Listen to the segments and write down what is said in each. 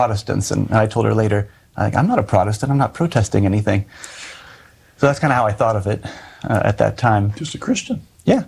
Protestants, and I told her later, I'm not a Protestant, I'm not protesting anything. So that's kind of how I thought of it at that time. Just a Christian. Yeah,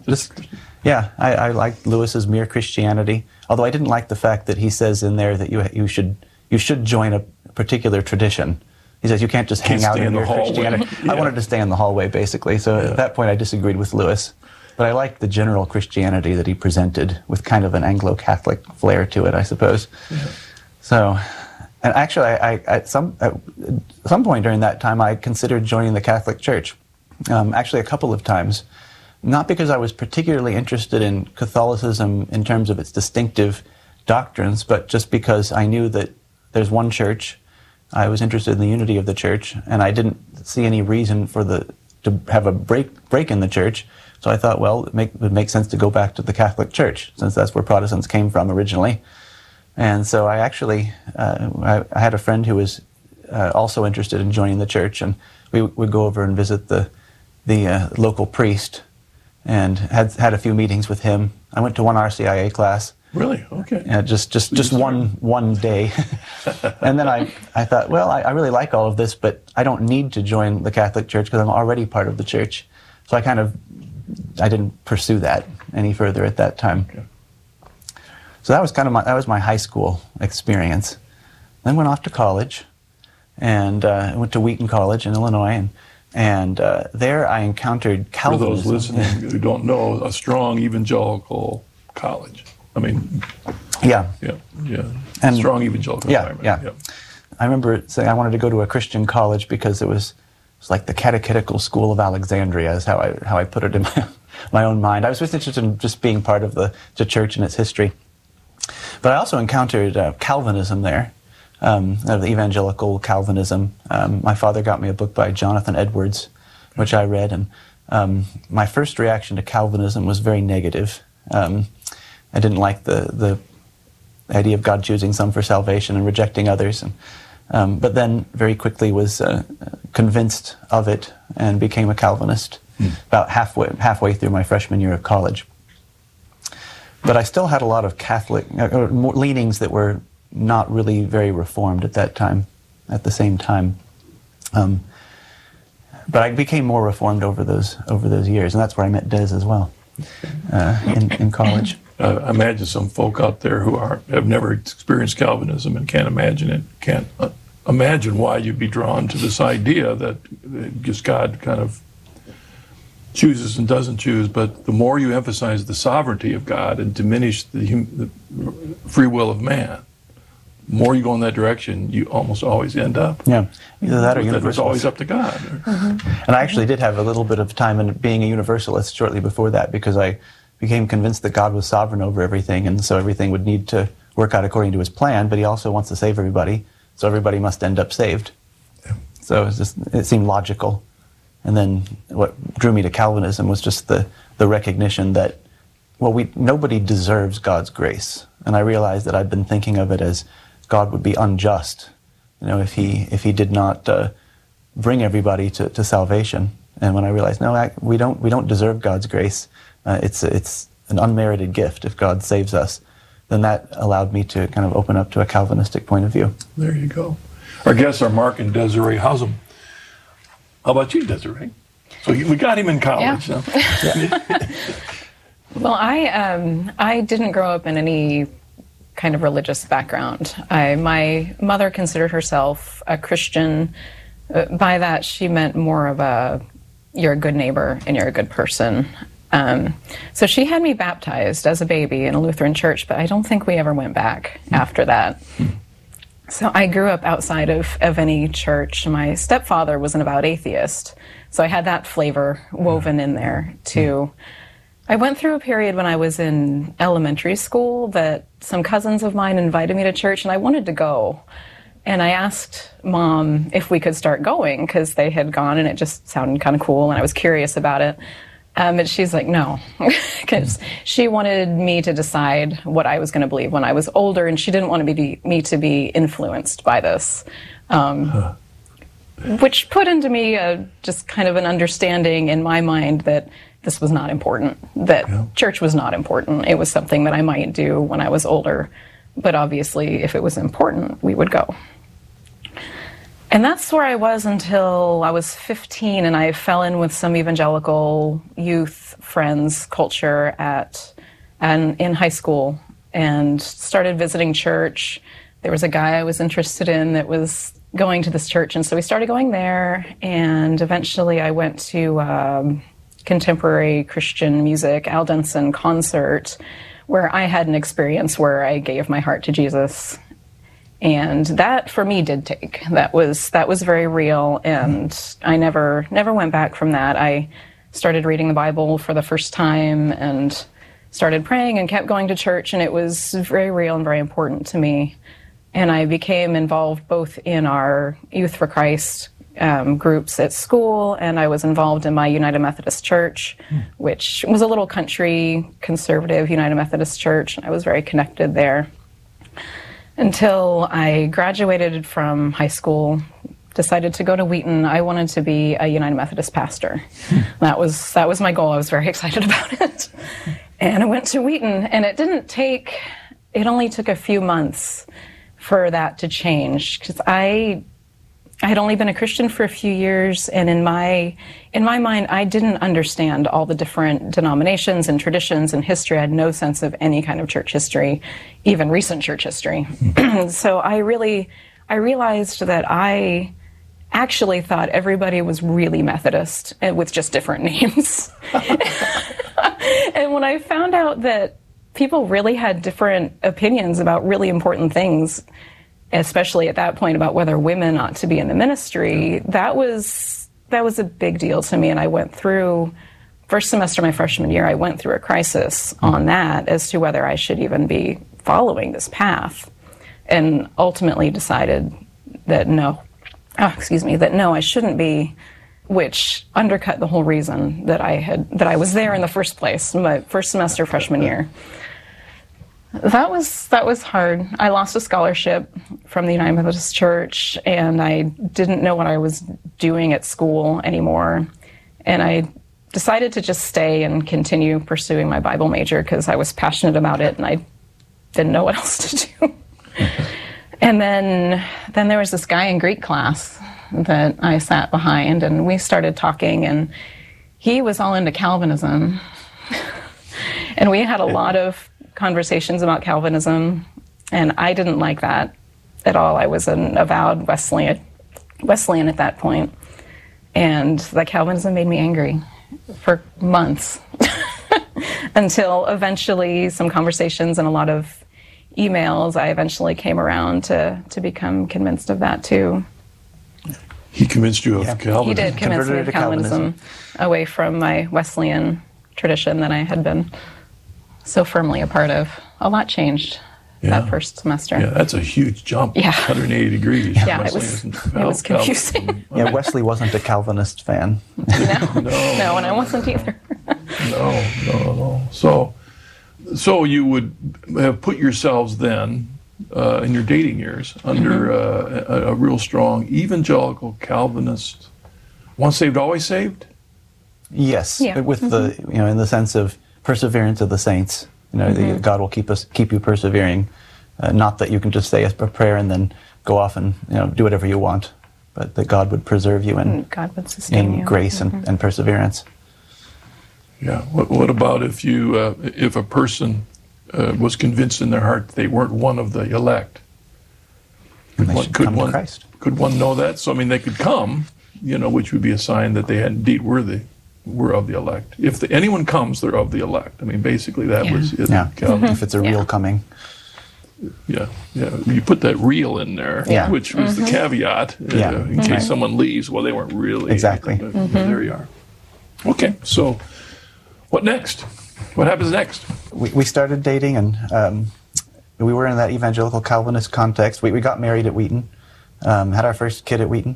I liked Lewis's Mere Christianity, although I didn't like the fact that he says in there that you should join a particular tradition. He says you can't just hang out in Mere Christianity. I wanted to stay in the hallway, basically, so at that point I disagreed with Lewis. But I liked the general Christianity that he presented with kind of an Anglo-Catholic flair to it, I suppose. Yeah. So, and actually, at some point during that time, I considered joining the Catholic Church, actually a couple of times. Not because I was particularly interested in Catholicism in terms of its distinctive doctrines, but just because I knew that there's one church. I was interested in the unity of the church, and I didn't see any reason to have a break in the church. So I thought, well, it would make sense to go back to the Catholic Church, since that's where Protestants came from originally. And so I actually, I had a friend who was also interested in joining the church, and we would go over and visit the local priest, and had a few meetings with him. I went to one RCIA class. Really? Okay. Just one day. And then I thought, well, I really like all of this, but I don't need to join the Catholic Church because I'm already part of the church. So I didn't pursue that any further at that time. Okay. So that was my high school experience. Then went off to college, and went to Wheaton College in Illinois, and there I encountered Calvinism. For those listening who don't know, a strong evangelical college. I mean, yeah, and strong evangelical environment. Yeah. I remember saying I wanted to go to a Christian college because it was like the catechetical school of Alexandria, is how I put it in my own mind. I was just interested in just being part of the church and its history. But I also encountered Calvinism there, the evangelical Calvinism. My father got me a book by Jonathan Edwards, which I read, and my first reaction to Calvinism was very negative. I didn't like the idea of God choosing some for salvation and rejecting others. But then very quickly was convinced of it and became a Calvinist about halfway through my freshman year of college. But I still had a lot of Catholic leanings that were not really very Reformed at that time, at the same time. But I became more Reformed over those years, and that's where I met Des as well, in college. I imagine some folk out there who have never experienced Calvinism and can't imagine it, can't imagine why you'd be drawn to this idea that just God kind of chooses and doesn't choose. But the more you emphasize the sovereignty of God and diminish the free will of man, the more you go in that direction, you almost always end up. Yeah, either that or universalist. It's always up to God. Mm-hmm. And I actually did have a little bit of time in being a universalist shortly before that, because I became convinced that God was sovereign over everything, and so everything would need to work out according to his plan, but he also wants to save everybody, so everybody must end up saved. Yeah. So it seemed logical. And then what drew me to Calvinism was just the recognition that, well, nobody deserves God's grace. And I realized that I'd been thinking of it as God would be unjust, if he did not bring everybody to salvation. And when I realized, no, we don't deserve God's grace. It's an unmerited gift if God saves us. Then that allowed me to kind of open up to a Calvinistic point of view. There you go. Our guests are Mark and Desiree Hausum. How about you, Desiree? So we got him in college. Yeah. Yeah. Well, I didn't grow up in any kind of religious background. My mother considered herself a Christian. By that, she meant more of you're a good neighbor and you're a good person. So she had me baptized as a baby in a Lutheran church, but I don't think we ever went back after that. So I grew up outside of any church. My stepfather was an avowed atheist, so I had that flavor woven in there too. I went through a period when I was in elementary school that some cousins of mine invited me to church, and I wanted to go. And I asked Mom if we could start going, because they had gone and it just sounded kind of cool, and I was curious about it. And she's like, no, because she wanted me to decide what I was going to believe when I was older, and she didn't want me to be influenced by this, which put into me just kind of an understanding in my mind that this was not important, that church was not important. It was something that I might do when I was older. but obviously if it was important, we would go. And that's where I was until I was 15, and I fell in with some evangelical youth friends culture in high school, and started visiting church. There was a guy I was interested in that was going to this church, and so we started going there, and eventually I went to contemporary Christian music, Al Denson concert, where I had an experience where I gave my heart to Jesus. And that, for me, did take. That was very real, and I never went back from that. I started reading the Bible for the first time and started praying and kept going to church, and it was very real and very important to me. And I became involved both in our Youth for Christ groups at school, and I was involved in my United Methodist Church, which was a little country conservative United Methodist church, and I was very connected there. Until I graduated from high school, decided to go to Wheaton. I wanted to be a United Methodist pastor. That was my goal. I was very excited about it. And I went to Wheaton, and it only took a few months for that to change, because I had only been a Christian for a few years, and in my mind, I didn't understand all the different denominations and traditions and history. I had no sense of any kind of church history, even recent church history. So I realized that I actually thought everybody was really Methodist, with just different names. And when I found out that people really had different opinions about really important things, especially at that point about whether women ought to be in the ministry, that was a big deal to me. And I went through, first semester of my freshman year, I went through a crisis on that as to whether I should even be following this path, and ultimately decided that no, I shouldn't be, which undercut the whole reason that I was there in the first place, my first semester freshman year. That was hard. I lost a scholarship from the United Methodist Church, and I didn't know what I was doing at school anymore. And I decided to just stay and continue pursuing my Bible major because I was passionate about it, and I didn't know what else to do. And then there was this guy in Greek class that I sat behind, and we started talking, and he was all into Calvinism. And we had a lot of conversations about Calvinism, and I didn't like that at all. I was an avowed Wesleyan at that point, and that Calvinism made me angry for months until eventually some conversations and a lot of emails, I eventually came around to become convinced of that too. He convinced you of Calvinism? He did convince me of Calvinism, away from my Wesleyan tradition that I had been so firmly a part of. A lot changed that first semester. Yeah, that's a huge jump, 180 degrees. Yeah, it was confusing. Yeah, Wesley wasn't a Calvinist fan. No, and I wasn't either. No. So you would have put yourselves then, in your dating years, under a real strong evangelical Calvinist, once saved, always saved? Yes, with the in the sense of perseverance of the saints. God will keep you persevering. Not that you can just say a prayer and then go off and do whatever you want, but that God would preserve you and God would sustain you. Grace and perseverance. Yeah. What about if a person was convinced in their heart that they weren't one of the elect? Come to Christ. Could one know that? So they could come, which would be a sign that they indeed were of the elect. If anyone comes, they're of the elect. Basically that was it. Yeah. If it's a real coming. Yeah. You put that real in there, which was the caveat, in case someone leaves. Well, they weren't really. Exactly. There you are. Okay, so what next? What happens next? We started dating, and we were in that evangelical Calvinist context. We got married at Wheaton, had our first kid at Wheaton,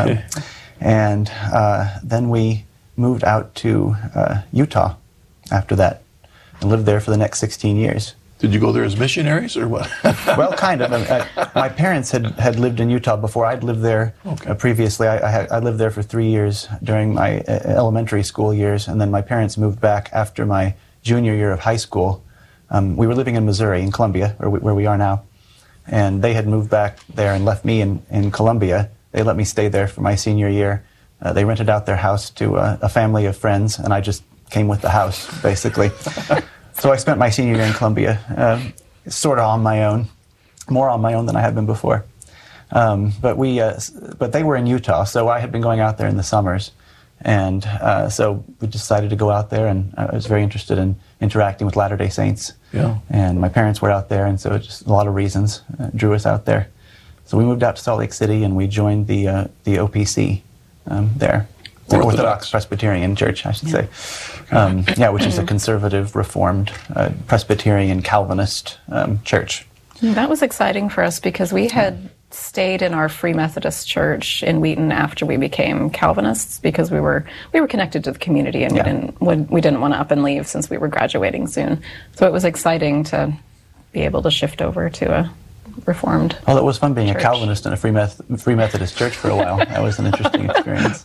and then we moved out to Utah after that and lived there for the next 16 years. Did you go there as missionaries or what? Well, kind of. My parents had lived in Utah before. I'd lived there previously. I lived there for 3 years during my elementary school years, and then my parents moved back after my junior year of high school we were living in Missouri, in Columbia, where we are now, and they had moved back there and left me in Columbia. They let me stay there for my senior year. They rented out their house to a family of friends, and I just came with the house, basically. So I spent my senior year in Columbia, sort of on my own, more on my own than I had been before. But they were in Utah, so I had been going out there in the summers. And so we decided to go out there, and I was very interested in interacting with Latter-day Saints. Yeah. And my parents were out there, and so just a lot of reasons drew us out there. So we moved out to Salt Lake City, and we joined the OPC there. The Orthodox Presbyterian Church, I should say. Which is a conservative, Reformed, Presbyterian, Calvinist church. That was exciting for us because we had stayed in our Free Methodist Church in Wheaton after we became Calvinists because we were connected to the community, and we didn't want to up and leave since we were graduating soon. So it was exciting to be able to shift over to a Reformed. Well, it was fun being church. a Calvinist in a Free Methodist church for a while. That was an interesting experience.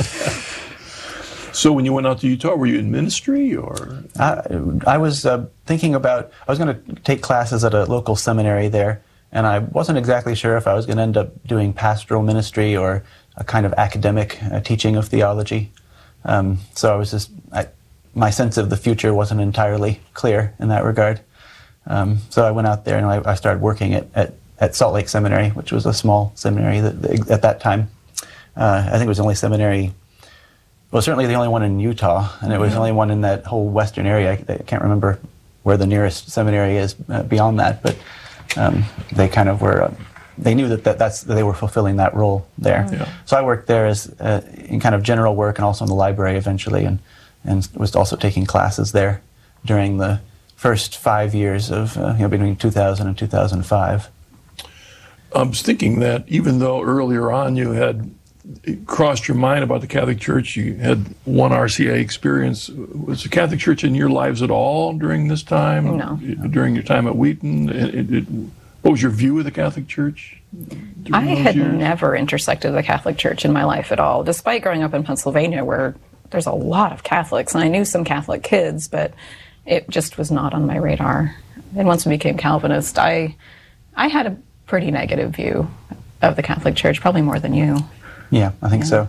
So when you went out to Utah, were you in ministry or? I was thinking about, I was going to take classes at a local seminary there, and I wasn't exactly sure if I was going to end up doing pastoral ministry or a kind of academic teaching of theology. So I was just, my sense of the future wasn't entirely clear in that regard. So I went out there and I started working at Salt Lake Seminary, which was a small seminary at that time. I think it was the only seminary, well, certainly the only one in Utah, and it was the only one in that whole western area. I can't remember where the nearest seminary is beyond that, but they kind of were, they knew that they were fulfilling that role there. Yeah. So I worked there as in kind of general work and also in the library eventually, and was also taking classes there during the first 5 years of, between 2000 and 2005. I was thinking that even though earlier on you had crossed your mind about the Catholic Church, you had one RCIA experience. Was the Catholic Church in your lives at all during this time? No. During your time at Wheaton? What was your view of the Catholic Church? I had never intersected the Catholic Church in my life at all, despite growing up in Pennsylvania where there's a lot of Catholics, and I knew some Catholic kids, but it just was not on my radar. And once we became Calvinist, I had a pretty negative view of the Catholic Church, probably more than you. Yeah, I think so.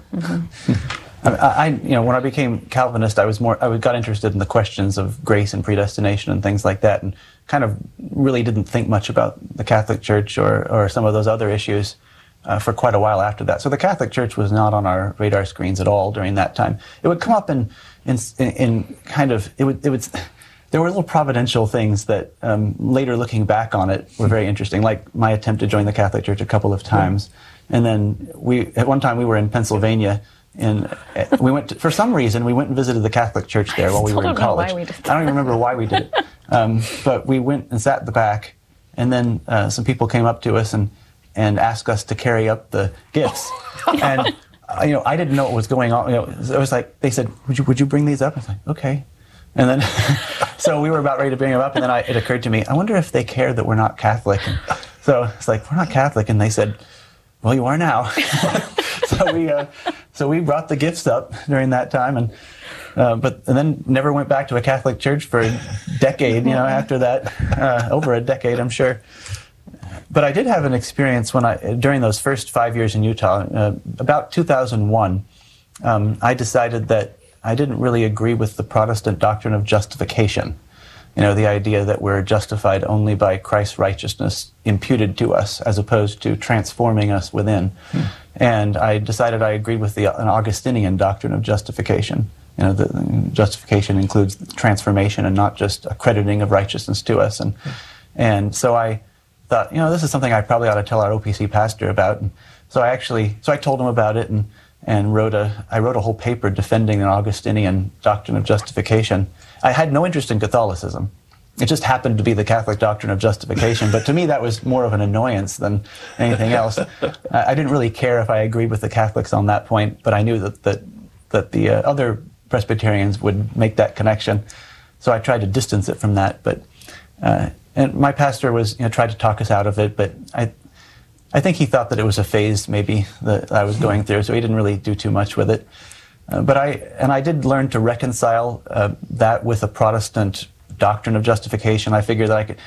Mm-hmm. When I became Calvinist, I got interested in the questions of grace and predestination and things like that, and kind of really didn't think much about the Catholic Church or some of those other issues for quite a while after that. So the Catholic Church was not on our radar screens at all during that time. It would come up in kind of, it would. There were little providential things that later looking back on it were very interesting, like my attempt to join the Catholic Church a couple of times. And then at one time we were in Pennsylvania, and for some reason we went and visited the Catholic Church there while we were in college. I don't even remember why we did it. But we went and sat at the back, and then some people came up to us and asked us to carry up the gifts. And I didn't know what was going on. It was like they said, "Would you bring these up?" I was like, "Okay." And then, so we were about ready to bring them up, and then it occurred to me, I wonder if they care that we're not Catholic. And so it's like, we're not Catholic, and they said, well, you are now. So we brought the gifts up during that time, and then never went back to a Catholic church for a decade. After that, over a decade, I'm sure. But I did have an experience during those first 5 years in Utah. About 2001, I decided that I didn't really agree with the Protestant doctrine of justification. The idea that we're justified only by Christ's righteousness imputed to us, as opposed to transforming us within. And I decided I agreed with an Augustinian doctrine of justification. The justification includes transformation and not just accrediting of righteousness to us. And so I thought, this is something I probably ought to tell our OPC pastor about. And so I told him about it and I wrote a whole paper defending an Augustinian doctrine of justification. I had no interest in Catholicism. It just happened to be the Catholic doctrine of justification, but to me that was more of an annoyance than anything else. I didn't really care if I agreed with the Catholics on that point, but I knew that the other Presbyterians would make that connection, so I tried to distance it from that. But and my pastor was tried to talk us out of it, but I think he thought that it was a phase maybe that I was going through, so he didn't really do too much with it. But I did learn to reconcile that with a Protestant doctrine of justification. I figured that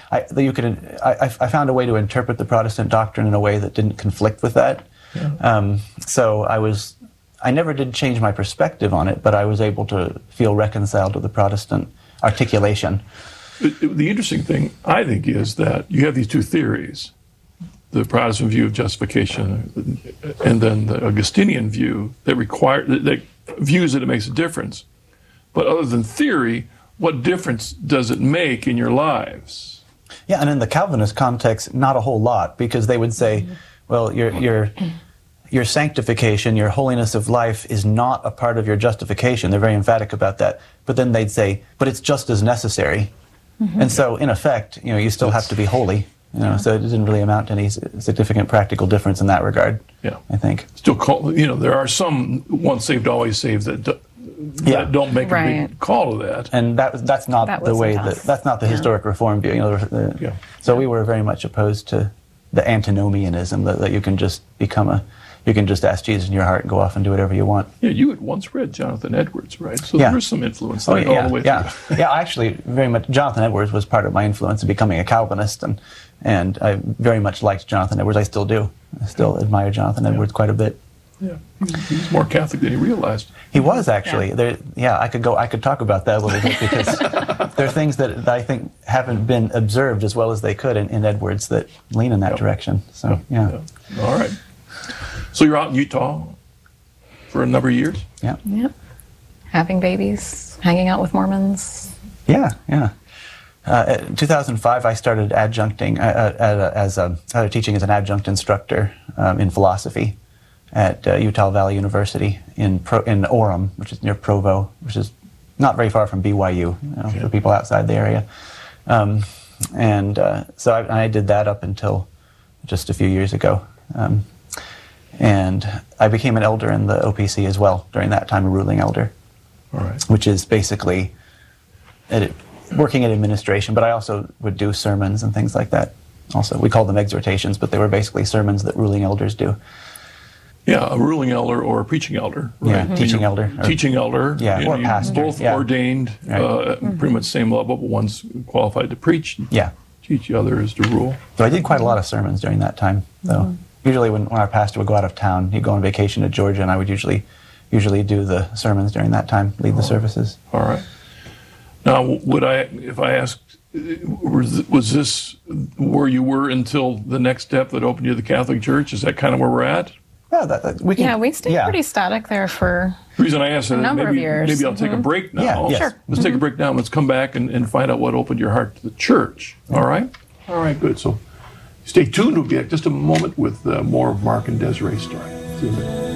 I found a way to interpret the Protestant doctrine in a way that didn't conflict with that. Yeah. So I never did change my perspective on it, but I was able to feel reconciled to the Protestant articulation. The interesting thing, I think, is that you have these two theories, the Protestant view of justification and then the Augustinian view that views that it makes a difference. But other than theory, what difference does it make in your lives? Yeah, and in the Calvinist context, not a whole lot, because they would say, well, your sanctification, your holiness of life is not a part of your justification. They're very emphatic about that. But then they'd say, but it's just as necessary. Mm-hmm. And so, in effect, you still have to be holy. So it didn't really amount to any significant practical difference in that regard. Yeah, I think. Still, there are some once saved, always saved that don't make a big call to that. And that's not the way that's not the historic Reform view. So we were very much opposed to the antinomianism that you can just you can just ask Jesus in your heart and go off and do whatever you want. Yeah, you had once read Jonathan Edwards, right? So there was some influence all the way through. Yeah, actually, very much. Jonathan Edwards was part of my influence in becoming a Calvinist, and I very much liked Jonathan Edwards. I still do. I still admire Jonathan Edwards quite a bit. Yeah, he's more Catholic than he realized. He was actually. I could talk about that a little bit because there are things that I think haven't been observed as well as they could in Edwards that lean in that direction. So All right. So you're out in Utah for a number of years? Yeah. Yep. Having babies, hanging out with Mormons. Yeah. In 2005, I started adjuncting started teaching as an adjunct instructor in philosophy at Utah Valley University in Orem, which is near Provo, which is not very far from BYU, for people outside the area. So I did that up until just a few years ago. And I became an elder in the OPC as well during that time, a ruling elder. All right. Which is basically working in administration, but I also would do sermons and things like that. Also, we called them exhortations, but they were basically sermons that ruling elders do. Yeah, a ruling elder or a preaching elder. Right? Yeah, teaching elder. Teaching elder. Yeah, or pastor. Both ordained, pretty much same level, but one's qualified to preach. Yeah. Teach the other is to rule. So I did quite a lot of sermons during that time, though. Mm-hmm. Usually when our pastor would go out of town, he'd go on vacation to Georgia, and I would usually do the sermons during that time, lead the services. All right. Now, if I asked, was this where you were until the next step that opened you to the Catholic Church? Is that kind of where we're at? Yeah, we stayed pretty static there for the reason I asked a number of years. Maybe I'll take a break now. Yeah, yes. Sure. Let's take a break now. Let's come back and find out what opened your heart to the church. All right? All right, good. So stay tuned. We'll be back just a moment with more of Mark and Desiree's story. See you in a minute.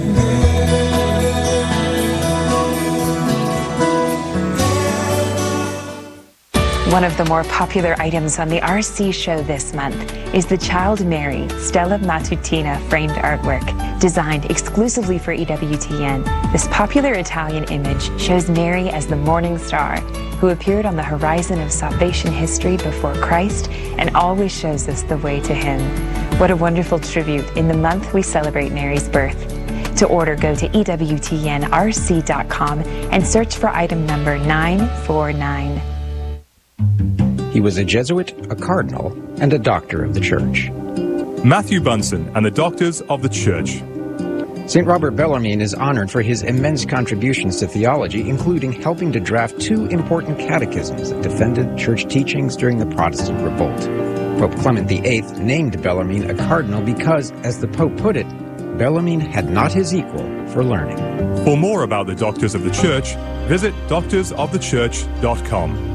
One of the more popular items on the RC show this month is the Child Mary Stella Matutina framed artwork. Designed exclusively for EWTN, this popular Italian image shows Mary as the morning star who appeared on the horizon of salvation history before Christ and always shows us the way to Him. What a wonderful tribute in the month we celebrate Mary's birth. To order, go to EWTNRC.com and search for item number 949. He was a Jesuit, a cardinal, and a doctor of the Church. Matthew Bunson and the Doctors of the Church. St. Robert Bellarmine is honored for his immense contributions to theology, including helping to draft 2 important catechisms that defended church teachings during the Protestant Revolt. Pope Clement VIII named Bellarmine a cardinal because, as the Pope put it, Bellarmine had not his equal for learning. For more about the Doctors of the Church, visit doctorsofthechurch.com.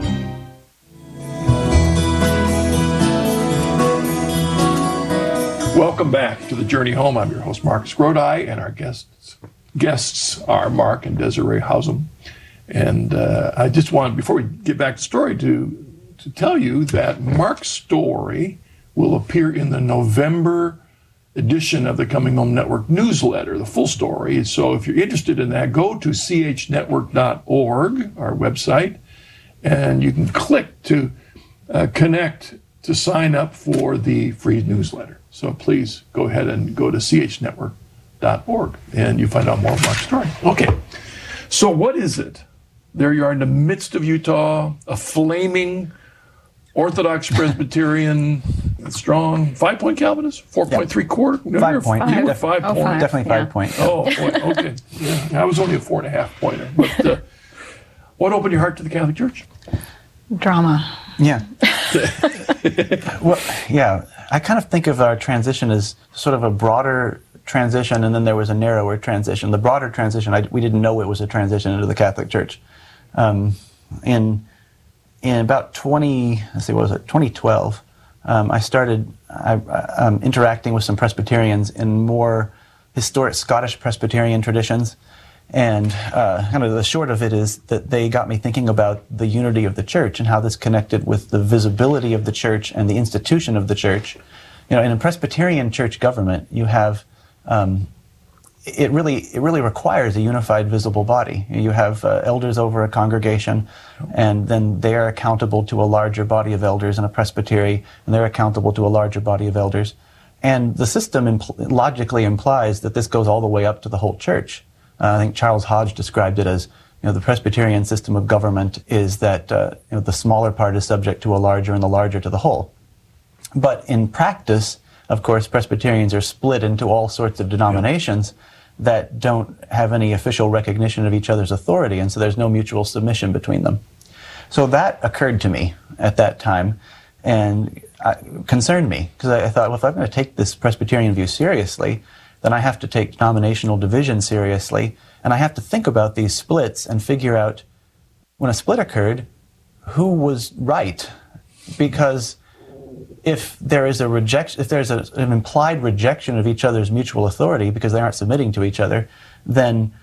Welcome back to The Journey Home. I'm your host, Marcus Grodi, and our guests are Mark and Desiree Hausum. And I just wanted, before we get back to the story, to tell you that Mark's story will appear in the November edition of the Coming Home Network newsletter, the full story. So if you're interested in that, go to chnetwork.org, our website, and you can click to connect to sign up for the free newsletter. So please go ahead and go to chnetwork.org and you find out more of Mark's story. Okay, so what is it there you are in the midst of Utah, a flaming Orthodox Presbyterian, strong 5-point Calvinist, 4.3 quarter. 5 point. You were 5 Oh, point. five. Definitely 5 Yeah. point. Oh, boy, okay. Yeah, I was only a 4.5 pointer. But what opened your heart to the Catholic Church? Drama. Yeah. Well, yeah. I kind of think of our transition as sort of a broader transition, and then there was a narrower transition. The broader transition, we didn't know it was a transition into the Catholic Church. In about 2012, I started interacting with some Presbyterians in more historic Scottish Presbyterian traditions. And kind of the short of it is that they got me thinking about the unity of the church and how this connected with the visibility of the church and the institution of the church. You know, in a Presbyterian church government, you have it really requires a unified visible body. You have elders over a congregation, and then they are accountable to a larger body of elders in a presbytery, and they're accountable to a larger body of elders. And the system logically implies that this goes all the way up to the whole church. I think Charles Hodge described it as, you know, the Presbyterian system of government is that you know, the smaller part is subject to a larger and the larger to the whole. But in practice, of course, Presbyterians are split into all sorts of denominations that don't have any official recognition of each other's authority, and so there's no mutual submission between them. So that occurred to me at that time, and concerned me, because I thought, well, if I'm going to take this Presbyterian view seriously, then I have to take denominational division seriously, and I have to think about these splits and figure out, when a split occurred, who was right. Because if there is if there's an implied rejection of each other's mutual authority because they aren't submitting to each other, then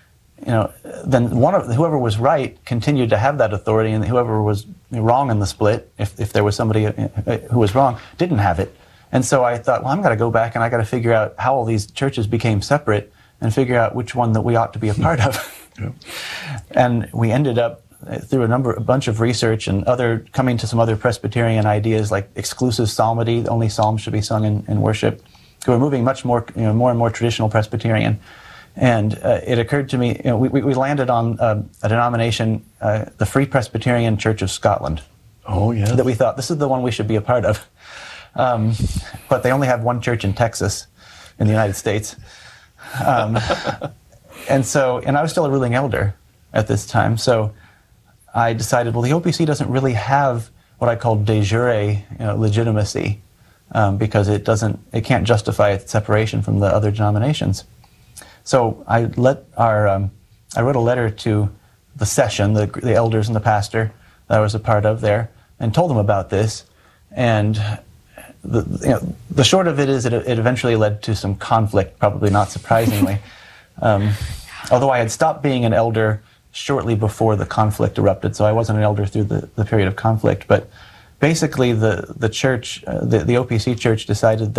whoever was right continued to have that authority, and whoever was wrong in the split, if there was somebody who was wrong, didn't have it. And so I thought, well, I'm going to go back and I got to figure out how all these churches became separate and figure out which one that we ought to be a part of. Yeah. And we ended up, through a bunch of research and coming to some other Presbyterian ideas like exclusive psalmody, only psalms should be sung in worship. So we're moving much more, more and more traditional Presbyterian. And it occurred to me, we landed on a denomination, the Free Presbyterian Church of Scotland. Oh, yeah. That we thought, this is the one we should be a part of. But they only have one church in Texas, in the United States. And I was still a ruling elder at this time, so I decided, well, the OPC doesn't really have what I call de jure legitimacy, because it can't justify its separation from the other denominations. So I wrote a letter to the session, the elders and the pastor that I was a part of there, and told them about this. And the short of it is that it eventually led to some conflict, probably not surprisingly. Although I had stopped being an elder shortly before the conflict erupted, so I wasn't an elder through the period of conflict. But basically, the church, the OPC church, decided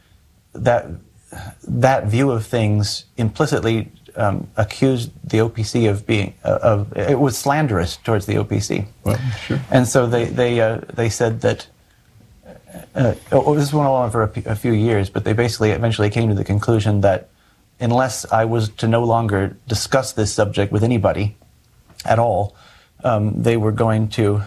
that view of things implicitly accused the OPC of being it was slanderous towards the OPC. Well, sure. And so they said that. This went on for a few years, but they eventually came to the conclusion that unless I was to no longer discuss this subject with anybody at all, they were going to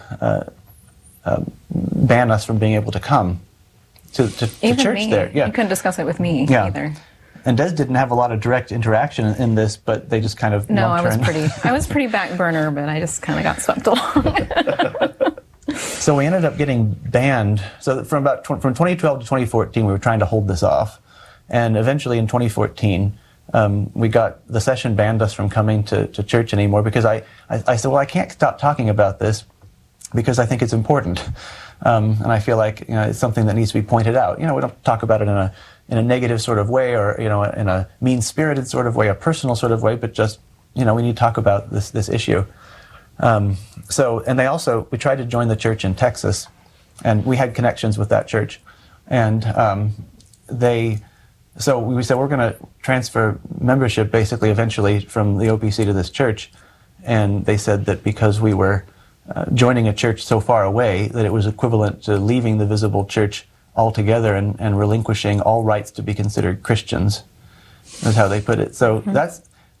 ban us from being able to come to church me. there. Yeah. You couldn't discuss it with me either. And Des didn't have a lot of direct interaction in this, but they just kind of No, lumped her in. I was pretty back burner, but I just kind of got swept along. So we ended up getting banned. So from 2012 to 2014, we were trying to hold this off, and eventually in 2014, we got the session banned us from coming to church anymore because I said, well, I can't stop talking about this because I think it's important, and I feel like it's something that needs to be pointed out. We don't talk about it in a negative sort of way or in a mean-spirited sort of way, a personal sort of way, but just we need to talk about this issue. We tried to join the church in Texas, and we had connections with that church, and we said we're going to transfer membership basically eventually from the OPC to this church, and they said that because we were joining a church so far away that it was equivalent to leaving the visible church altogether and relinquishing all rights to be considered Christians, is how they put it. So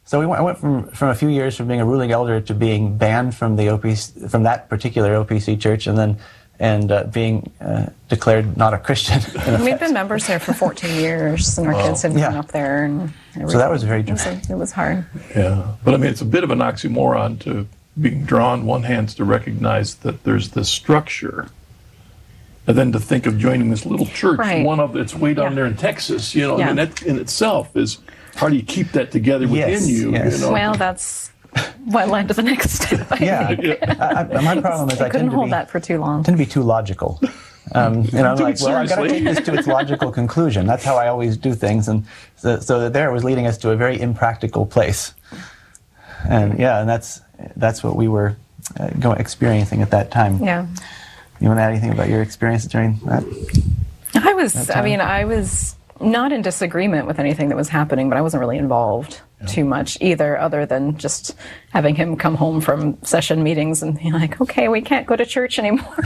So I went from a few years from being a ruling elder to being banned from the OPC, from that particular OPC church, and being declared not a Christian. We've been members there for 14 years, and our kids have grown up there. And so that was very dramatic. It was hard. Yeah, but I mean, it's a bit of an oxymoron to being drawn, one hand, to recognize that there's this structure, and then to think of joining this little church, one of it's way down there in Texas, and that in itself is, how do you keep that together within you? Yes. Well, that's what led to the next step. My problem is I couldn't hold that for too long. I tend to be too logical. I'm like, well, I've got to take this to its logical conclusion. That's how I always do things. And so there it was leading us to a very impractical place. And and that's what we were experiencing at that time. Yeah. You want to add anything about your experience during that? I was not in disagreement with anything that was happening, but I wasn't really involved too much either, other than just having him come home from session meetings and be like, okay, we can't go to church anymore.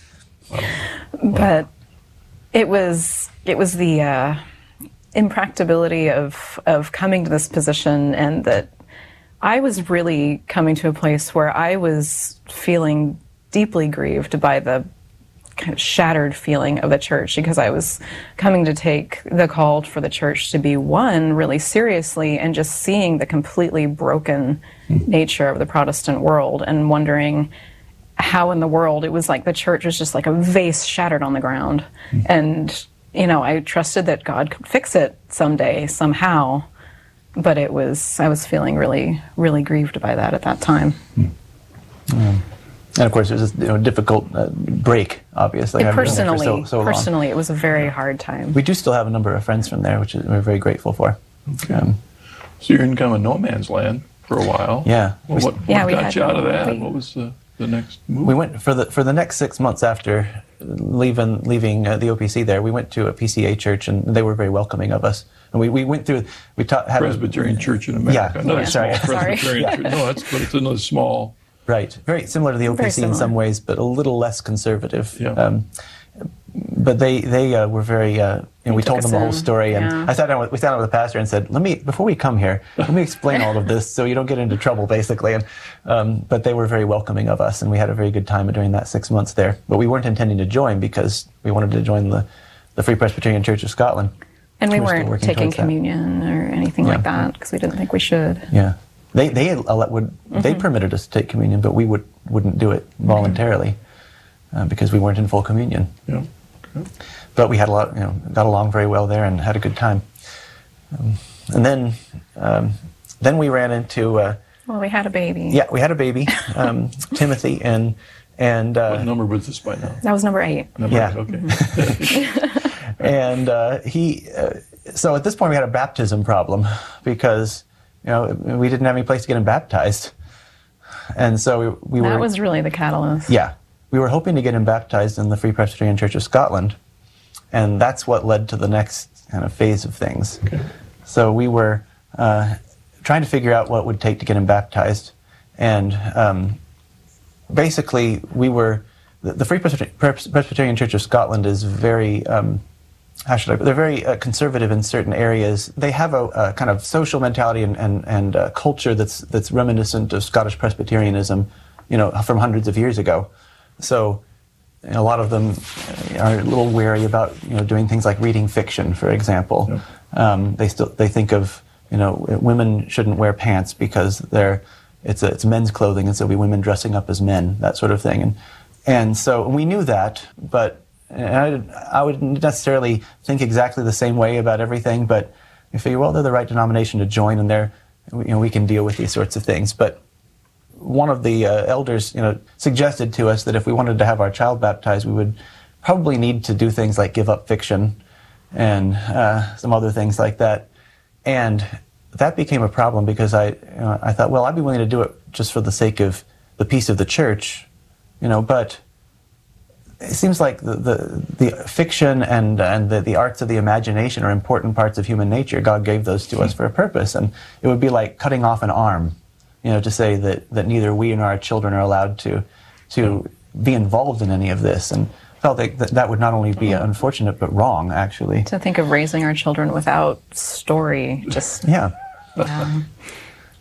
But it was the impracticability of coming to this position, and that I was really coming to a place where I was feeling deeply grieved by the kind of shattered feeling of the church, because I was coming to take the call for the church to be one really seriously, and just seeing the completely broken nature of the Protestant world and wondering how in the world it was like the church was just like a vase shattered on the ground. And, I trusted that God could fix it someday, somehow. But I was feeling really, really grieved by that at that time. And of course, it was a difficult break, obviously. Personally, it was a very hard time. We do still have a number of friends from there, which we're very grateful for. Okay. So you're in kind of a no man's land for a while. Yeah. Well, what got you out of that? What was the next move? We went for the next 6 months after leaving the OPC there. We went to a PCA church, and they were very welcoming of us. And we went through. Had Presbyterian Church in America. Yeah. Another small Presbyterian church. No, but it's another small. Right, very similar to the OPC in some ways, but a little less conservative. Yeah. But they were very. We told them the whole story, and we sat down with the pastor and said, before we come here, let me explain all of this so you don't get into trouble, basically. And but they were very welcoming of us, and we had a very good time during that 6 months there. But we weren't intending to join, because we wanted to join the Free Presbyterian Church of Scotland. And we weren't taking communion or anything like that, because we didn't think we should. Yeah. They permitted us to take communion, but we wouldn't do it voluntarily because we weren't in full communion. Yeah. Okay. But we had got along very well there and had a good time. And then we ran into. We had a baby. Yeah, we had a baby, Timothy, and. What number was this by now? That was number 8. Number 8, okay. Mm-hmm. And he. So at this point, we had a baptism problem because. We didn't have any place to get him baptized. And so we were... That was really the catalyst. Yeah. We were hoping to get him baptized in the Free Presbyterian Church of Scotland, and that's what led to the next kind of phase of things. Okay. So we were trying to figure out what it would take to get him baptized, and basically the Free Presbyterian Church of Scotland is very... they're very conservative in certain areas. They have a kind of social mentality and culture that's reminiscent of Scottish Presbyterianism, from hundreds of years ago. So a lot of them are a little wary about doing things like reading fiction, for example. Yeah. They think of women shouldn't wear pants because it's men's clothing, and so it'll be women dressing up as men, that sort of thing. And so we knew that, but. And I wouldn't necessarily think exactly the same way about everything, but you figure, well, they're the right denomination to join, and we can deal with these sorts of things. But one of the elders, suggested to us that if we wanted to have our child baptized, we would probably need to do things like give up fiction and some other things like that. And that became a problem because I thought, well, I'd be willing to do it just for the sake of the peace of the church, but. It seems like the fiction and the arts of the imagination are important parts of human nature. God gave those to us for a purpose, and it would be like cutting off an arm, to say that neither we nor our children are allowed to be involved in any of this. And felt like that would not only be unfortunate but wrong, actually. To think of raising our children without story, just yeah.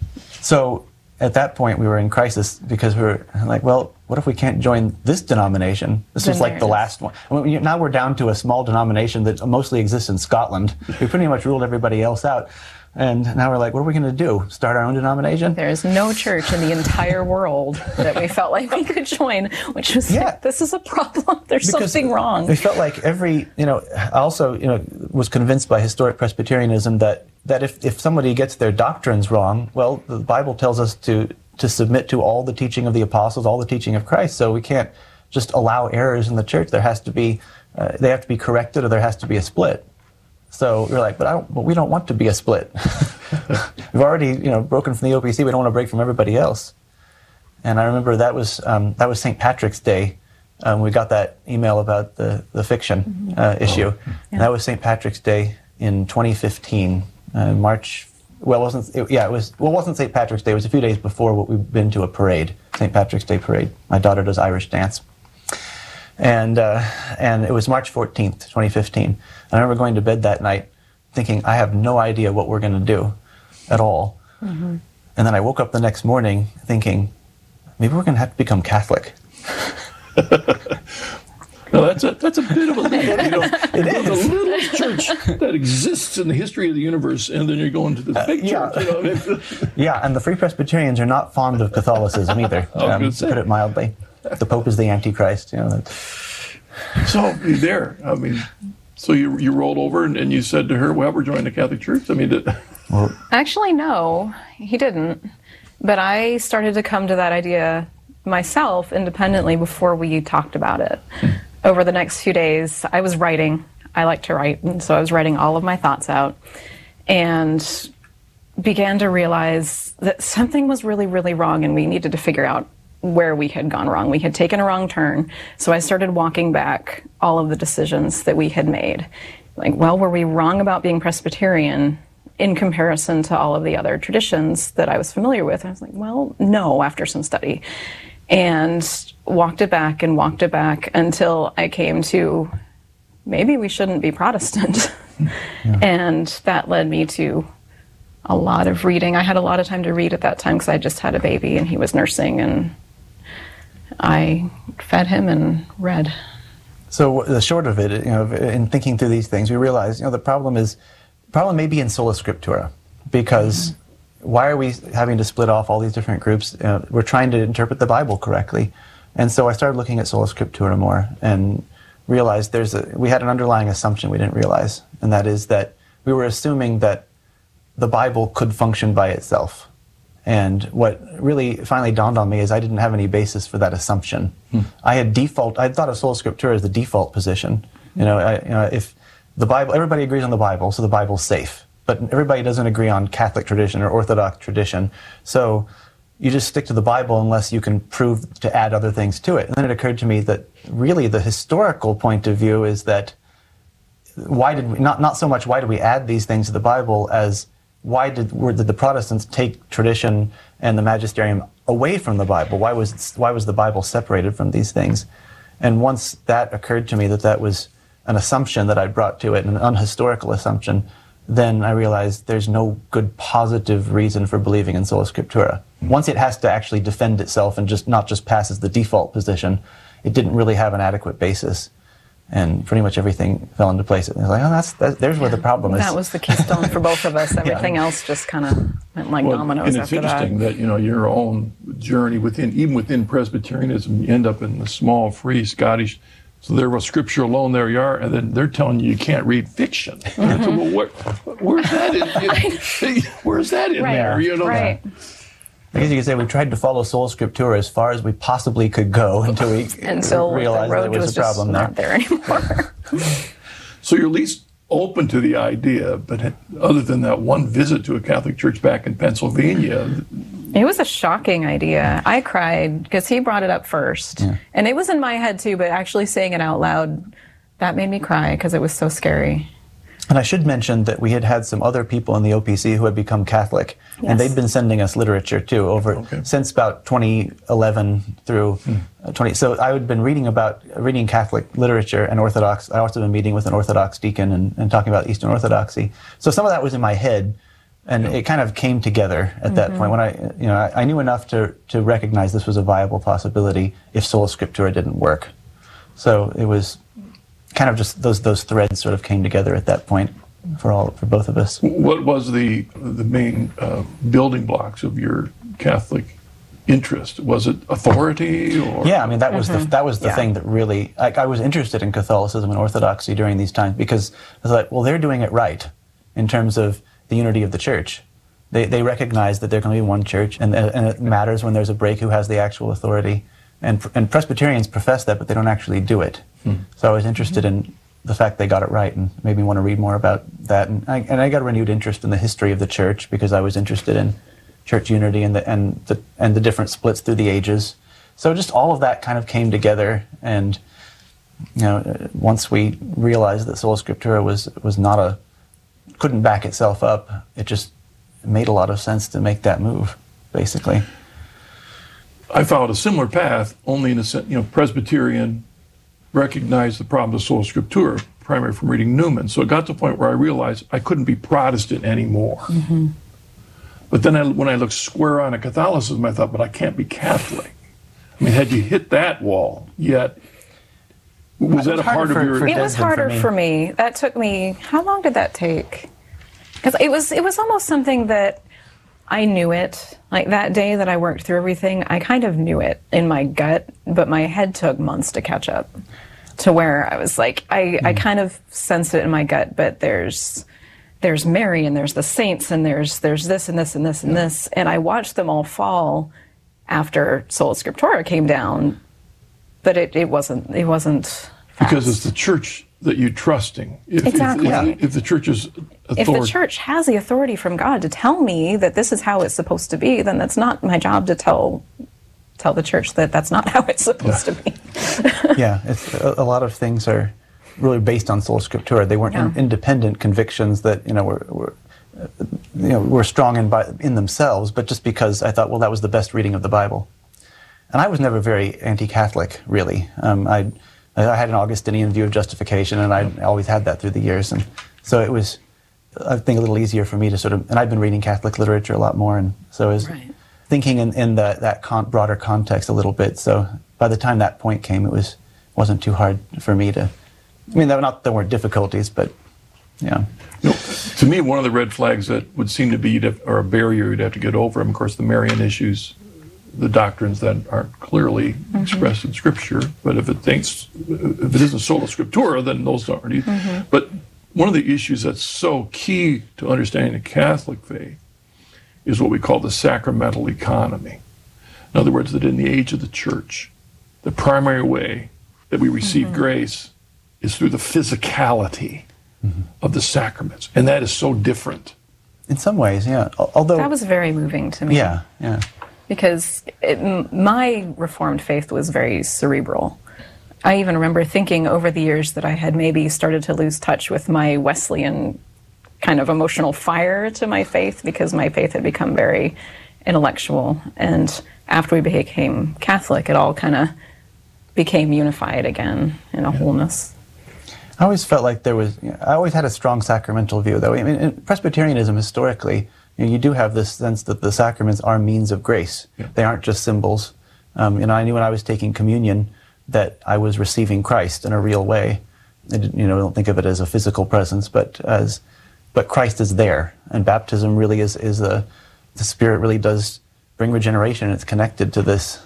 So at that point, we were in crisis because we were like, well, what if we can't join this denomination? This was like the last one. Now we're down to a small denomination that mostly exists in Scotland. We pretty much ruled everybody else out. And now we're like, what are we going to do? Start our own denomination? There is no church in the entire world that we felt like we could join, which was like, this is a problem. There's something wrong. We felt like I also was convinced by historic Presbyterianism that if somebody gets their doctrines wrong, well, the Bible tells us to submit to all the teaching of the apostles, all the teaching of Christ. So we can't just allow errors in the church. There has to be, they have to be corrected, or there has to be a split. So we're like, but we don't want to be a split. We've already, broken from the OPC. We don't want to break from everybody else. And I remember that was St. Patrick's Day. We got that email about the fiction issue. And that was St. Patrick's Day in 2015, March. Well, it wasn't St. Patrick's Day. It was a few days before what we've been to a parade, St. Patrick's Day parade. My daughter does Irish dance. And it was March 14th, 2015. And I remember going to bed that night thinking, I have no idea what we're going to do at all. Mm-hmm. And then I woke up the next morning thinking, maybe we're going to have to become Catholic. Now that's a bit of a leap. It is. The littlest church that exists in the history of the universe, and then you're going to this big church. Yeah, and the Free Presbyterians are not fond of Catholicism either, to put it mildly. The Pope is the Antichrist. So there, so you rolled over and you said to her, well, we're joining the Catholic Church? Actually, no, he didn't. But I started to come to that idea myself independently before we talked about it. Over the next few days, I was writing. I like to write, and so I was writing all of my thoughts out and began to realize that something was really, really wrong, and we needed to figure out where we had gone wrong. We had taken a wrong turn. So I started walking back all of the decisions that we had made. Like, well, were we wrong about being Presbyterian in comparison to all of the other traditions that I was familiar with? And I was like, well, no, after some study. And walked it back until I came to, maybe we shouldn't be Protestant. Yeah. And that led me to a lot of reading. I had a lot of time to read at that time because I just had a baby and he was nursing, and I fed him and read. So the short of it, in thinking through these things, we realized, the problem may be in Sola Scriptura, because why are we having to split off all these different groups? We're trying to interpret the Bible correctly. And so I started looking at Sola Scriptura more and realized we had an underlying assumption we didn't realize, and that is that we were assuming that the Bible could function by itself. And what really finally dawned on me is I didn't have any basis for that assumption. I thought of Sola Scriptura as the default position. If the Bible, everybody agrees on the Bible, so the Bible's safe. But everybody doesn't agree on Catholic tradition or Orthodox tradition. So you just stick to the Bible unless you can prove to add other things to it. And then it occurred to me that really the historical point of view is that not so much why did we add these things to the Bible as why did the Protestants take tradition and the magisterium away from the Bible? Why was the Bible separated from these things? And once that occurred to me that was an assumption that I brought to it, an unhistorical assumption, then I realized there's no good positive reason for believing in Sola Scriptura. Once it has to actually defend itself and not just pass as the default position, it didn't really have an adequate basis. And pretty much everything fell into place. And it was like, there's where the problem is. That was the keystone for both of us. Everything else just kind of went like dominoes after that. And it's interesting that, your own journey even within Presbyterianism, you end up in the small, free Scottish. So there was Scripture alone, there you are, and then they're telling you can't read fiction. Mm-hmm. So, well, where's that in, where's that in there? Right. I guess you could say we tried to follow Sola Scriptura as far as we possibly could go until we realized there was a problem there. Not there anymore. So you're at least open to the idea, but other than that one visit to a Catholic church back in Pennsylvania. It was a shocking idea. I cried because he brought it up first. Yeah. And it was in my head too, but actually saying it out loud, that made me cry because it was so scary. And I should mention that we had some other people in the OPC who had become Catholic, and they'd been sending us literature too since about 2011 through 20. So I had been reading Catholic literature and Orthodox. I also been meeting with an Orthodox deacon and talking about Eastern Orthodoxy. So some of that was in my head, And it kind of came together at that point when I knew enough to recognize this was a viable possibility if Sola Scriptura didn't work. So it was kind of just those threads sort of came together at that point for both of us. What was the main building blocks of your Catholic interest? Was it authority? Or? Yeah, I mean that was the thing that really I was interested in Catholicism and Orthodoxy during these times because I was like, well, they're doing it right in terms of the unity of the church. They recognize that there can be one church, and it matters when there's a break who has the actual authority. And Presbyterians profess that, but they don't actually do it. So I was interested in the fact they got it right, and made me want to read more about that. And I got a renewed interest in the history of the church because I was interested in church unity and the different splits through the ages. So just all of that kind of came together, and once we realized that Sola Scriptura was not couldn't back itself up, it just made a lot of sense to make that move, basically. I followed a similar path, only in a sense, Presbyterian, recognized the problem of Sola Scriptura, primarily from reading Newman. So it got to the point where I realized I couldn't be Protestant anymore. But then when I looked square on at Catholicism, I thought, but I can't be Catholic. I mean, had you hit that wall yet? Was that a part of your... It was harder for me. That took me... How long did that take? Because it was almost something that I knew it. Like that day that I worked through everything, I kind of knew it in my gut, but my head took months to catch up to where I was like, I kind of sensed it in my gut, but there's Mary and there's the saints and there's this and this and this and this. And I watched them all fall after Sola Scriptura came down, but it wasn't fast. Because it's the church that you're trusting. Exactly. If the church is authority. If the church has the authority from God to tell me that this is how it's supposed to be, then that's not my job to tell the church that that's not how it's supposed to be. It's a lot of things are really based on Sola Scriptura. They weren't independent convictions that were strong in themselves, but just because I thought, well, that was the best reading of the Bible. And I was never very anti-Catholic, really. I had an Augustinian view of justification, and I always had that through the years. And so it was, I think, a little easier for me to sort of, and I've been reading Catholic literature a lot more, and so I was thinking in that broader context a little bit. So by the time that point came, it wasn't too hard for me to, I mean, there weren't difficulties, but yeah. To me, one of the red flags that would seem to be, or a barrier you'd have to get over, of course, the Marian issues, the doctrines that aren't clearly expressed in Scripture. But if it isn't Sola Scriptura, then those aren't either. But one of the issues that's so key to understanding the Catholic faith is what we call the sacramental economy. In other words, that in the age of the church, the primary way that we receive grace is through the physicality of the sacraments. And that is so different. In some ways, yeah. Although that was very moving to me. Yeah. Because my Reformed faith was very cerebral. I even remember thinking over the years that I had maybe started to lose touch with my Wesleyan kind of emotional fire to my faith, because my faith had become very intellectual. And after we became Catholic, it all kind of became unified again in a wholeness. I always felt like I always had a strong sacramental view, though. I mean, in Presbyterianism, historically, you do have this sense that the sacraments are means of grace. They aren't just symbols. I knew when I was taking communion that I was receiving Christ in a real way. I don't think of it as a physical presence, but Christ is there, and baptism really is the Spirit really does bring regeneration. It's connected to this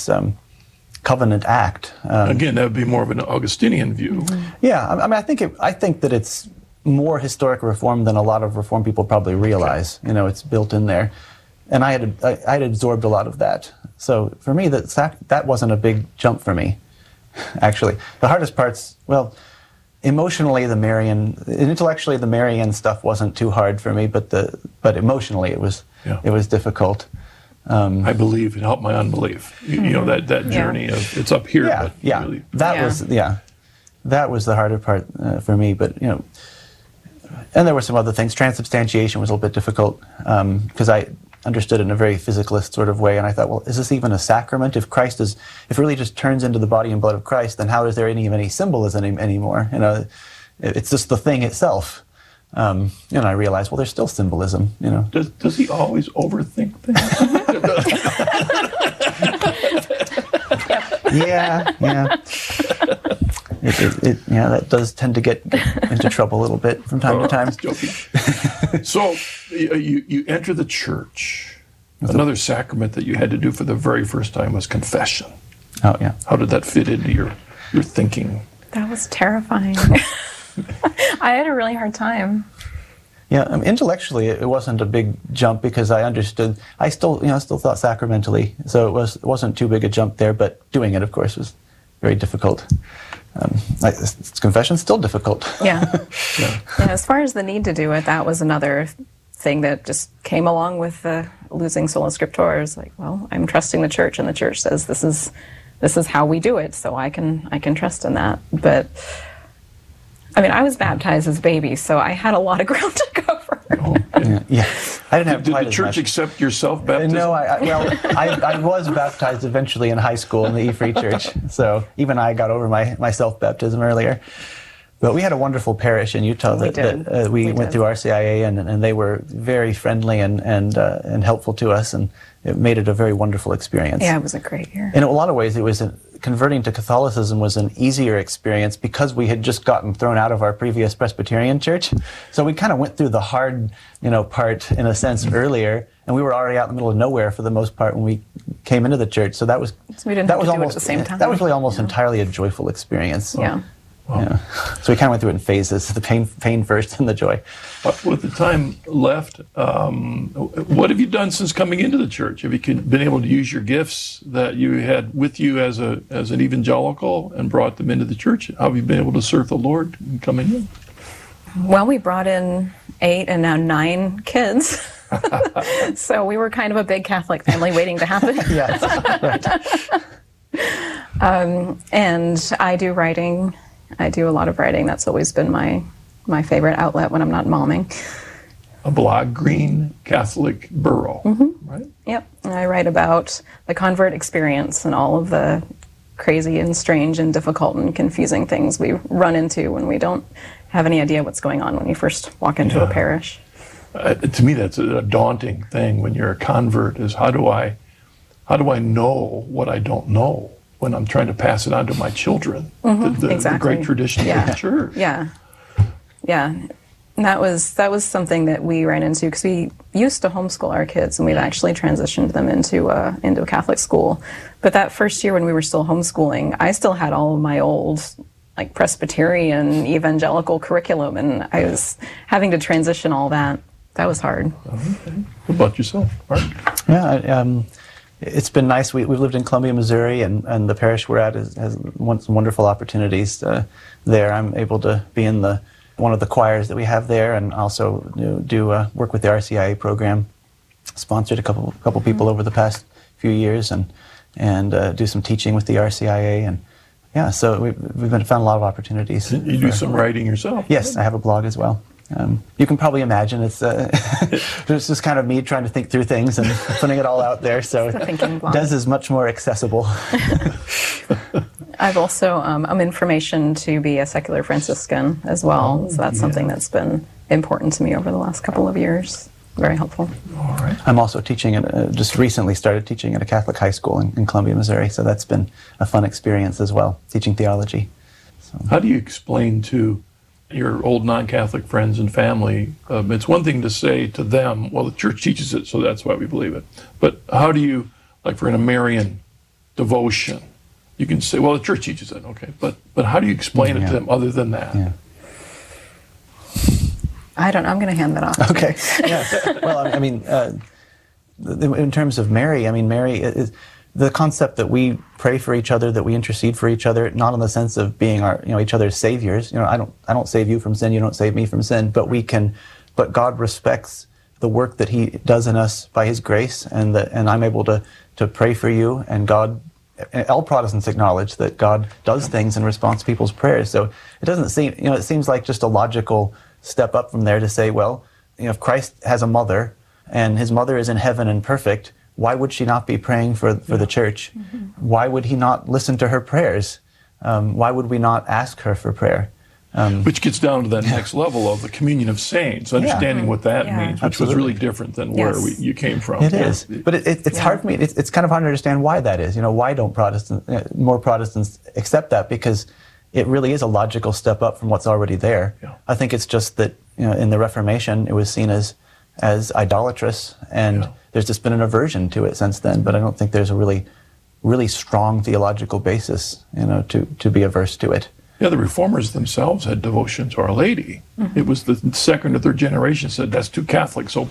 covenant act. Again, that would be more of an Augustinian view. Yeah, I mean, I think that it's more historic Reform than a lot of Reformed people probably realize. It's built in there, and I had absorbed a lot of that. So for me, that wasn't a big jump for me. Actually, the hardest parts, well, emotionally, intellectually, the Marian stuff wasn't too hard for me, but emotionally, it was difficult. I believe it helped my unbelief. That journey of it's up here. Yeah, but really, that was the harder part for me. But and there were some other things. Transubstantiation was a little bit difficult because I understood it in a very physicalist sort of way, and I thought, well, is this even a sacrament? If it really just turns into the body and blood of Christ, then how is there any symbolism anymore? It's just the thing itself. I realized, well, there's still symbolism, Does he always overthink things? Yeah. That does tend to get into trouble a little bit from time to time. Joking. So you enter the church. Another sacrament that you had to do for the very first time was confession. Oh, yeah. How did that fit into your thinking? That was terrifying. I had a really hard time. Yeah, intellectually, it wasn't a big jump because I understood. I still thought sacramentally, so it wasn't too big a jump there. But doing it, of course, was very difficult. Confession's still difficult. Yeah. As far as the need to do it, that was another thing that just came along with losing sola scriptura. It's like, well, I'm trusting the church, and the church says this is how we do it, so I can trust in that. But I mean, I was baptized as a baby, so I had a lot of ground to cover. Yeah. I didn't have Did quite the as church much. accept your self-baptism? No, I was baptized eventually in high school in the E-Free Church, so even I got over my self-baptism earlier. But we had a wonderful parish in Utah that we went through RCIA, and they were very friendly and helpful to us, and it made it a very wonderful experience. Yeah, it was a great year. In a lot of ways, converting to Catholicism was an easier experience because we had just gotten thrown out of our previous Presbyterian church. So we kind of went through the hard, part in a sense earlier, and we were already out in the middle of nowhere for the most part when we came into the church. So that was we didn't have to do it at the same time. That was really almost entirely a joyful experience. Yeah. Wow. Yeah. So we kind of went through it in phases: the pain first, and the joy. With the time left, what have you done since coming into the church? Have you been able to use your gifts that you had with you as an evangelical and brought them into the church? How have you been able to serve the Lord in coming in? Well, we brought in 8 and now 9 kids. So we were kind of a big Catholic family waiting to happen. Yes. Right. And I do writing. I do a lot of writing. That's always been my favorite outlet when I'm not momming. A blog, Green Catholic Borough, right? Yep. And I write about the convert experience and all of the crazy and strange and difficult and confusing things we run into when we don't have any idea what's going on when you first walk into a parish. To me, that's a daunting thing when you're a convert. Is how do I know what I don't know when I'm trying to pass it on to my children? Exactly. The great tradition of the church. Yeah. And that was something that we ran into because we used to homeschool our kids, and we've actually transitioned them into a Catholic school. But that first year when we were still homeschooling, I still had all of my old Presbyterian evangelical curriculum, and I was having to transition all that. That was hard. Okay. What about yourself, Mark? Yeah. It's been nice. We've lived in Columbia, Missouri, and the parish we're at has some wonderful opportunities there. I'm able to be in one of the choirs that we have there, and also do work with the RCIA program. Sponsored a couple people over the past few years, and do some teaching with the RCIA, and yeah. So we've found a lot of opportunities. You do some writing yourself? Yes, I have a blog as well. You can probably imagine it's just kind of me trying to think through things and putting it all out there. So Des is much more accessible. I've also I'm in formation to be a secular Franciscan as well. So that's something that's been important to me over the last couple of years. Very helpful. All right. I'm also teaching just recently started teaching at a Catholic high school in Columbia, Missouri. So that's been a fun experience as well, teaching theology. So. How do you explain to your old non-Catholic friends and family, it's one thing to say to them, well, the church teaches it, so that's why we believe it. But how do you, like for a Marian devotion, you can say, well, the church teaches it, okay. But how do you explain it to them other than that? Yeah. I don't know. I'm going to hand that off. Okay. Yeah. Well, I mean, in terms of Mary, Mary is the concept that we pray for each other, that we intercede for each other, not in the sense of being each other's saviors. I don't save you from sin, you don't save me from sin, but God respects the work that He does in us by His grace, and I'm able to pray for you, and God. All Protestants acknowledge that God does things in response to people's prayers. So it doesn't seem, it seems like just a logical step up from there to say, well, if Christ has a mother and His mother is in heaven and perfect, why would she not be praying for the church? Mm-hmm. Why would He not listen to her prayers? Why would we not ask her for prayer? Which gets down to that next level of the communion of saints, understanding what that means, which was really different than where you came from. It is, but it's hard for me. It's kind of hard to understand why that is. Why don't more Protestants accept that? Because it really is a logical step up from what's already there. Yeah. I think it's just that in the Reformation it was seen as idolatrous, and there's just been an aversion to it since then. But I don't think there's a really strong theological basis, to be averse to it. Yeah, the Reformers themselves had devotion to Our Lady. Mm-hmm. It was the second or third generation said, that's too Catholic, so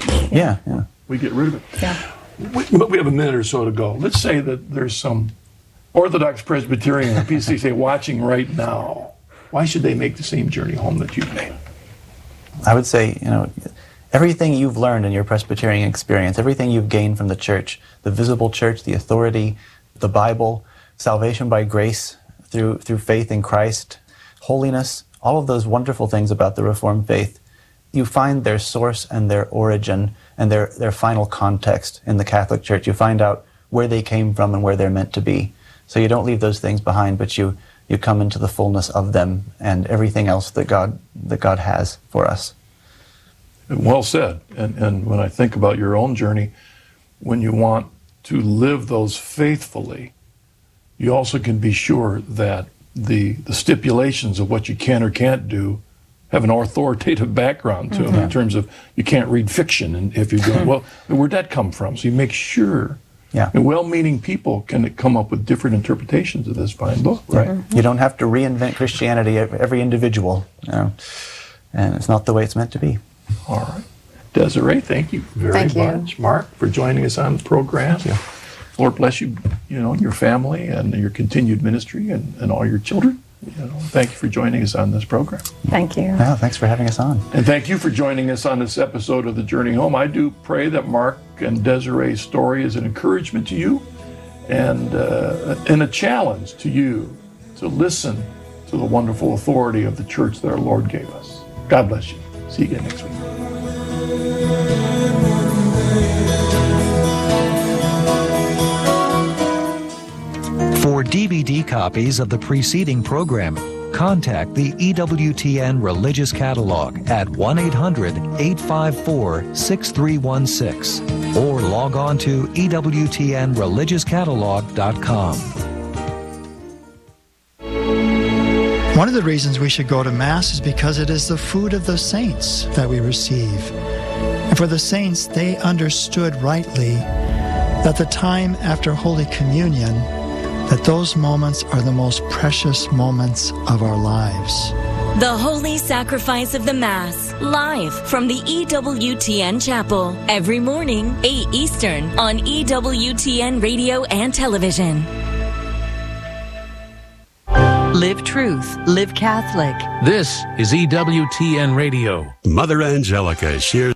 we get rid of it. Yeah. We have a minute or so to go. Let's say that there's some Orthodox Presbyterian or PCC watching right now. Why should they make the same journey home that you've made? I would say, everything you've learned in your Presbyterian experience, everything you've gained from the church, the visible church, the authority, the Bible, salvation by grace, through faith in Christ, holiness, all of those wonderful things about the Reformed faith, you find their source and their origin and their final context in the Catholic Church. You find out where they came from and where they're meant to be. So you don't leave those things behind, but you come into the fullness of them and everything else that God has for us. Well said. And when I think about your own journey, when you want to live those faithfully, you also can be sure that the stipulations of what you can or can't do have an authoritative background to them in terms of you can't read fiction. And if you're going, well, where'd that come from? So you make sure. Yeah. And well-meaning people can come up with different interpretations of this fine book, right? Mm-hmm. You don't have to reinvent Christianity, every individual, and it's not the way it's meant to be. All right. Desiree, thank you very much. Mark, for joining us on the program. Yeah. Lord bless you, your family and your continued ministry and all your children. Thank you for joining us on this program. Thank you. Yeah, thanks for having us on. And thank you for joining us on this episode of The Journey Home. I do pray that Mark and Desiree's story is an encouragement to you and a challenge to you to listen to the wonderful authority of the church that our Lord gave us. God bless you. See you again next week. For DVD copies of the preceding program, contact the EWTN Religious Catalog at 1-800-854-6316 or log on to EWTNReligiousCatalog.com. One of the reasons we should go to Mass is because it is the food of the saints that we receive. And for the saints, they understood rightly that the time after Holy Communion, that those moments are the most precious moments of our lives. The Holy Sacrifice of the Mass, live from the EWTN Chapel, every morning, 8 Eastern, on EWTN Radio and Television. Live Truth, Live Catholic. This is EWTN Radio. Mother Angelica shares